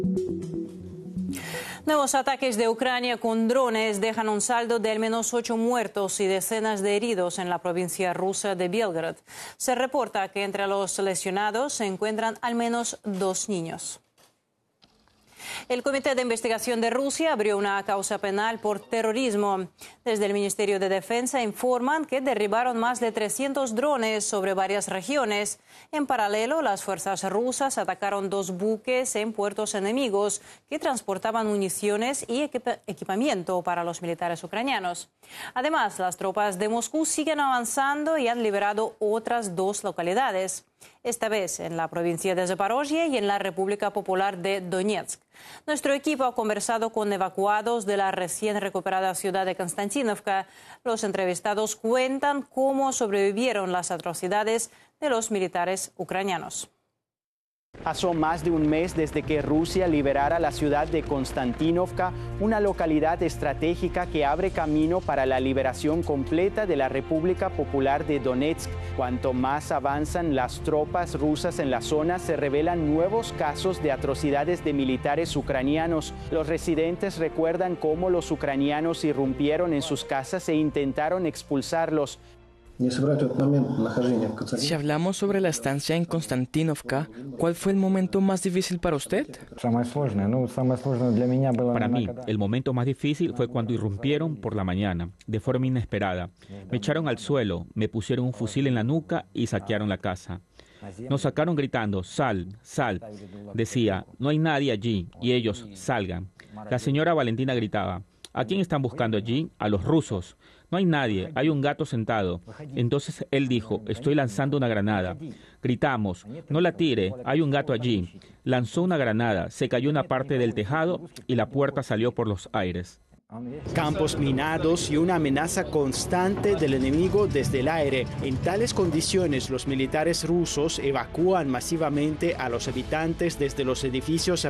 Nuevos ataques de Ucrania con drones dejan un saldo de al menos 8 muertos y decenas de heridos en la provincia rusa de Belgorod. Se reporta que entre los lesionados se encuentran al menos 2 niños. El Comité de Investigación de Rusia abrió una causa penal por terrorismo. Desde el Ministerio de Defensa informan que derribaron más de 300 drones sobre varias regiones. En paralelo, las fuerzas rusas atacaron 2 buques en puertos enemigos que transportaban municiones y equipamiento para los militares ucranianos. Además, las tropas de Moscú siguen avanzando y han liberado otras 2 localidades. Esta vez en la provincia de Zaporozhye y en la República Popular de Donetsk. Nuestro equipo ha conversado con evacuados de la recién recuperada ciudad de Konstantinovka. Los entrevistados cuentan cómo sobrevivieron las atrocidades de los militares ucranianos. Pasó más de un mes desde que Rusia liberara la ciudad de Konstantinovka, una localidad estratégica que abre camino para la liberación completa de la República Popular de Donetsk. Cuanto más avanzan las tropas rusas en la zona, se revelan nuevos casos de atrocidades de militares ucranianos. Los residentes recuerdan cómo los ucranianos irrumpieron en sus casas e intentaron expulsarlos. Si hablamos sobre la estancia en Konstantinovka, ¿cuál fue el momento más difícil para usted? Para mí, el momento más difícil fue cuando irrumpieron por la mañana, de forma inesperada. Me echaron al suelo, me pusieron un fusil en la nuca y saquearon la casa. Nos sacaron gritando, sal, sal. Decía, no hay nadie allí, y ellos, salgan. La señora Valentina gritaba, ¿a quién están buscando allí? A los rusos. No hay nadie, hay un gato sentado. Entonces él dijo, estoy lanzando una granada. Gritamos, no la tire, hay un gato allí. Lanzó una granada, se cayó una parte del tejado y la puerta salió por los aires. Campos minados y una amenaza constante del enemigo desde el aire. En tales condiciones, los militares rusos evacúan masivamente a los habitantes desde los edificios